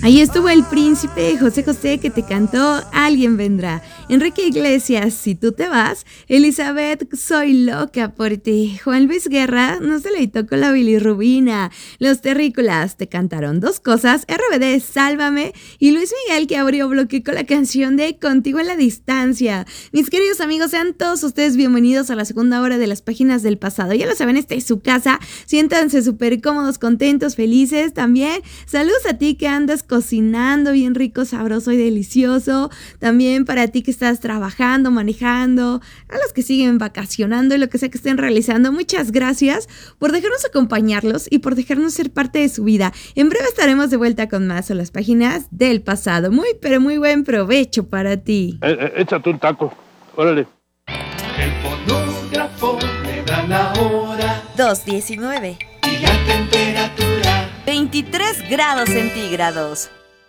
Ahí estuvo el príncipe José José que te cantó Alguien Vendrá. Enrique Iglesias, Si tú te vas. Elizabeth, Soy loca por ti. Juan Luis Guerra nos deleitó con la bilirrubina. Los Terrícolas te cantaron Dos Cosas. RBD, Sálvame. Y Luis Miguel que abrió bloque con la canción de Contigo en la Distancia. Mis queridos amigos, sean todos ustedes bienvenidos a la segunda hora de las páginas del pasado. Ya lo saben, esta es su casa. Siéntanse súper cómodos, contentos, felices. También saludos a ti que andas cocinando bien rico, sabroso y delicioso. También para ti que estás trabajando, manejando, a los que siguen vacacionando y lo que sea que estén realizando. Muchas gracias por dejarnos acompañarlos y por dejarnos ser parte de su vida. En breve estaremos de vuelta con más a las páginas del pasado. Muy, pero muy buen provecho para ti. Échate un taco, órale. El fonógrafo me da la hora 2:19 y la temperatura 23 grados centígrados.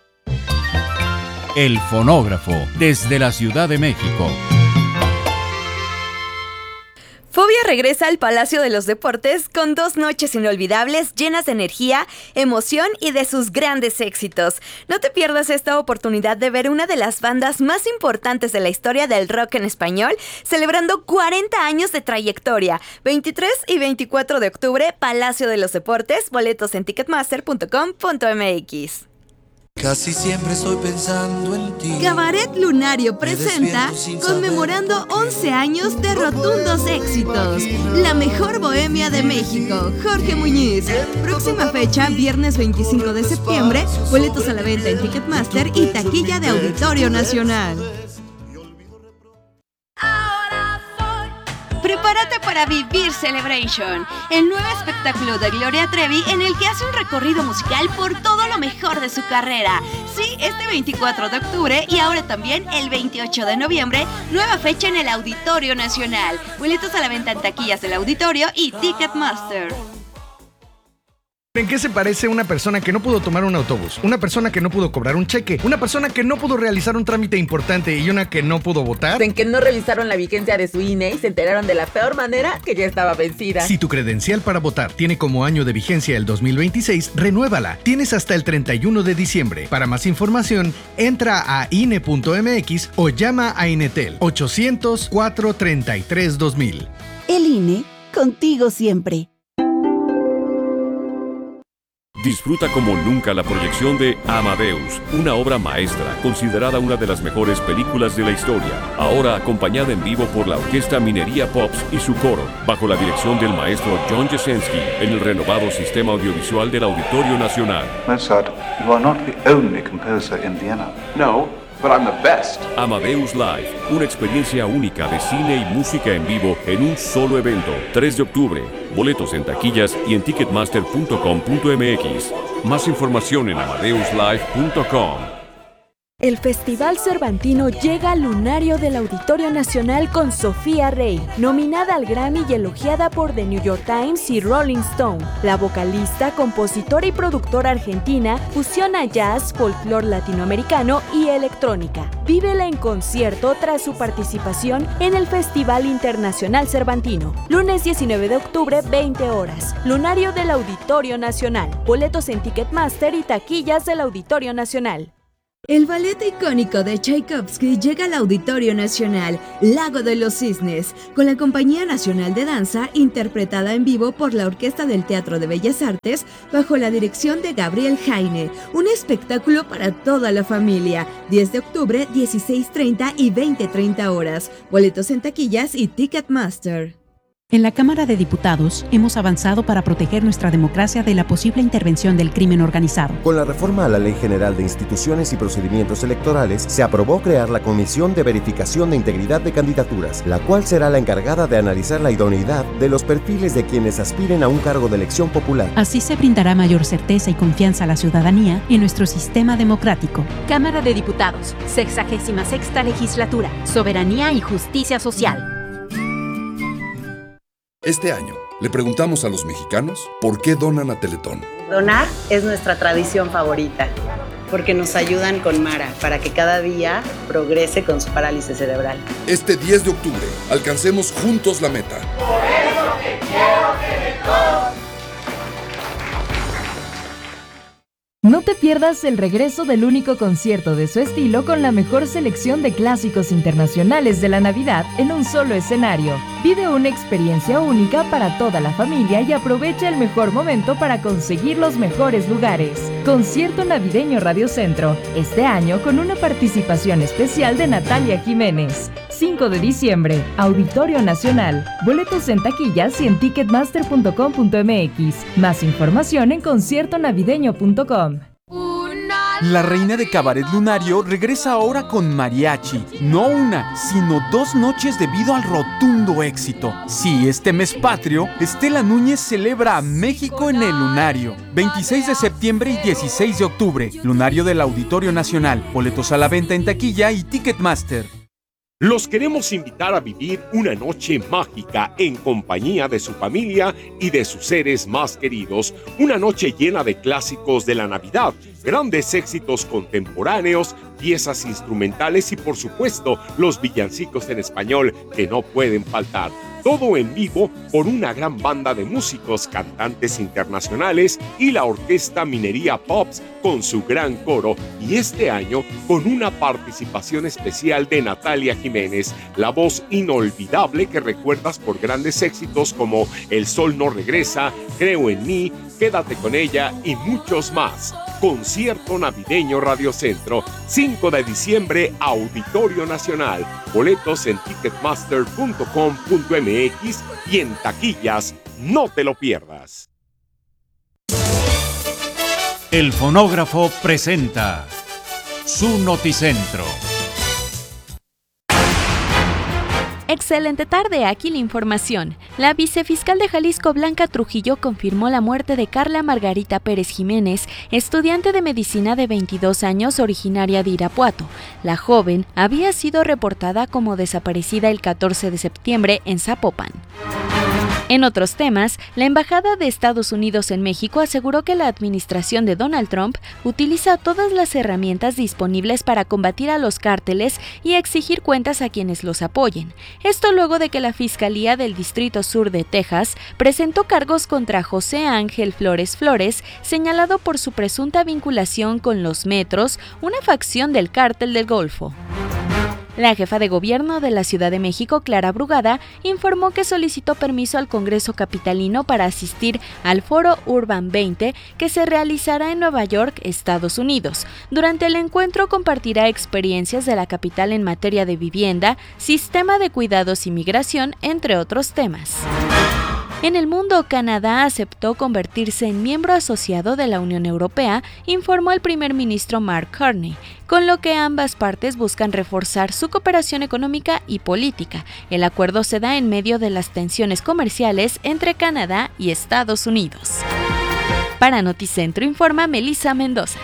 El fonógrafo, desde la Ciudad de México. Fobia regresa al Palacio de los Deportes con 2 noches inolvidables llenas de energía, emoción y de sus grandes éxitos. No te pierdas esta oportunidad de ver una de las bandas más importantes de la historia del rock en español, celebrando 40 años de trayectoria. 23 y 24 de octubre, Palacio de los Deportes, boletos en ticketmaster.com.mx. Casi siempre estoy pensando en ti. Cabaret Lunario presenta conmemorando 11 años de rotundos éxitos. La mejor bohemia de México, Jorge Muñiz. Próxima fecha, viernes 25 de septiembre. Boletos a la venta en Ticketmaster y taquilla de Auditorio Nacional. Prepárate para vivir Celebration, el nuevo espectáculo de Gloria Trevi en el que hace un recorrido musical por todo lo mejor de su carrera. Sí, este 24 de octubre y ahora también el 28 de noviembre, nueva fecha en el Auditorio Nacional. Boletos a la venta en taquillas del Auditorio y Ticketmaster. ¿En qué se parece una persona que no pudo tomar un autobús? Una persona que no pudo cobrar un cheque, una persona que no pudo realizar un trámite importante y una que no pudo votar. En que no revisaron la vigencia de su INE y se enteraron de la peor manera que ya estaba vencida. Si tu credencial para votar tiene como año de vigencia el 2026, renuévala. Tienes hasta el 31 de diciembre. Para más información, entra a INE.mx o llama a Inetel 800-433-2000. El INE, contigo siempre. Disfruta como nunca la proyección de Amadeus, una obra maestra, considerada una de las mejores películas de la historia. Ahora acompañada en vivo por la Orquesta Minería Pops y su coro, bajo la dirección del maestro John Jasenski, en el renovado sistema audiovisual del Auditorio Nacional. Mozart, you are not the only composer in Vienna. No, but I'm the best. Amadeus Live, una experiencia única de cine y música en vivo en un solo evento. 3 de octubre. Boletos en taquillas y en ticketmaster.com.mx. Más información en amadeuslive.com. El Festival Cervantino llega al lunario del Auditorio Nacional con Sofía Rey, nominada al Grammy y elogiada por The New York Times y Rolling Stone. La vocalista, compositora y productora argentina fusiona jazz, folclore latinoamericano y electrónica. Vívela en concierto tras su participación en el Festival Internacional Cervantino. Lunes 19 de octubre, 20 horas. Lunario del Auditorio Nacional. Boletos en Ticketmaster y taquillas del Auditorio Nacional. El ballet icónico de Tchaikovsky llega al Auditorio Nacional, Lago de los Cisnes, con la Compañía Nacional de Danza, interpretada en vivo por la Orquesta del Teatro de Bellas Artes, bajo la dirección de Gabriel Jaine. Un espectáculo para toda la familia. 10 de octubre, 16:30 y 20:30 horas. Boletos en taquillas y Ticketmaster. En la Cámara de Diputados hemos avanzado para proteger nuestra democracia de la posible intervención del crimen organizado. Con la reforma a la Ley General de Instituciones y Procedimientos Electorales, se aprobó crear la Comisión de Verificación de Integridad de Candidaturas, la cual será la encargada de analizar la idoneidad de los perfiles de quienes aspiren a un cargo de elección popular. Así se brindará mayor certeza y confianza a la ciudadanía en nuestro sistema democrático. Cámara de Diputados, 66ª Legislatura, Soberanía y Justicia Social. Este año, le preguntamos a los mexicanos por qué donan a Teletón. Donar es nuestra tradición favorita, porque nos ayudan con Mara para que cada día progrese con su parálisis cerebral. Este 10 de octubre, alcancemos juntos la meta. Por eso te quiero Teletón. No te pierdas el regreso del único concierto de su estilo con la mejor selección de clásicos internacionales de la Navidad en un solo escenario. Vive una experiencia única para toda la familia y aprovecha el mejor momento para conseguir los mejores lugares. Concierto Navideño Radio Centro, este año con una participación especial de Natalia Jiménez. 5 de diciembre, Auditorio Nacional. Boletos en taquillas y en ticketmaster.com.mx. Más información en conciertonavideño.com. La reina de Cabaret Lunario regresa ahora con mariachi. No una, sino 2 noches debido al rotundo éxito. Sí, este mes patrio, Estela Núñez celebra a México en el Lunario. 26 de septiembre y 16 de octubre. Lunario del Auditorio Nacional. Boletos a la venta en taquilla y Ticketmaster. Los queremos invitar a vivir una noche mágica en compañía de su familia y de sus seres más queridos. Una noche llena de clásicos de la Navidad, grandes éxitos contemporáneos, piezas instrumentales y por supuesto los villancicos en español que no pueden faltar. Todo en vivo por una gran banda de músicos, cantantes internacionales y la orquesta Minería Pops con su gran coro. Y este año con una participación especial de Natalia Jiménez, la voz inolvidable que recuerdas por grandes éxitos como El Sol No Regresa, Creo en Mí, Quédate con Ella y muchos más. Concierto Navideño Radio Centro, 5 de diciembre, Auditorio Nacional. Boletos en ticketmaster.com.mx y en taquillas. No te lo pierdas. El Fonógrafo presenta su Noticentro. Excelente tarde, aquí la información. La vicefiscal de Jalisco, Blanca Trujillo, confirmó la muerte de Carla Margarita Pérez Jiménez, estudiante de medicina de 22 años, originaria de Irapuato. La joven había sido reportada como desaparecida el 14 de septiembre en Zapopan. En otros temas, la Embajada de Estados Unidos en México aseguró que la administración de Donald Trump utiliza todas las herramientas disponibles para combatir a los cárteles y exigir cuentas a quienes los apoyen. Esto luego de que la Fiscalía del Distrito Sur de Texas presentó cargos contra José Ángel Flores Flores, señalado por su presunta vinculación con los Metros, una facción del Cártel del Golfo. La jefa de gobierno de la Ciudad de México, Clara Brugada, informó que solicitó permiso al Congreso capitalino para asistir al Foro Urban 20 que se realizará en Nueva York, Estados Unidos. Durante el encuentro compartirá experiencias de la capital en materia de vivienda, sistema de cuidados y migración, entre otros temas. En el mundo, Canadá aceptó convertirse en miembro asociado de la Unión Europea, informó el primer ministro Mark Carney, con lo que ambas partes buscan reforzar su cooperación económica y política. El acuerdo se da en medio de las tensiones comerciales entre Canadá y Estados Unidos. Para Noticentro informa Melissa Mendoza.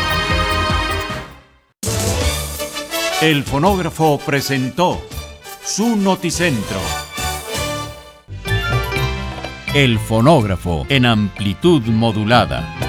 El Fonógrafo presentó su Noticentro. El Fonógrafo en amplitud modulada.